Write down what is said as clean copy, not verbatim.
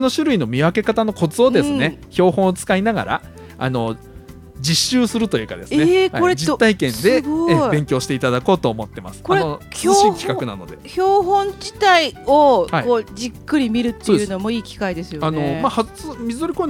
の種類の見分け方のコツをですね、標本を使いながら実習するというかですね、 これ実体験で勉強強していただこうと思ってます。 これ涼しい企画なので、 標本自体をこうじっくり見るっていうのもいい機会ですよね。 水鳥公園